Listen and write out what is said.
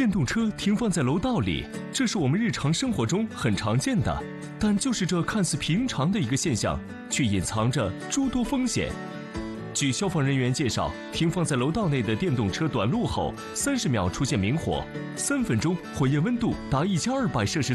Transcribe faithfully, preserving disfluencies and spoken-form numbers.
电动车停放在楼道里，这是我们日常生活中很常见的，但就是这看似平常的一个现象，却隐藏着诸多风险。据消防人员介绍，停放在楼道内的电动车短路后，三十秒出现明火，三分钟火焰温度达一千二百摄氏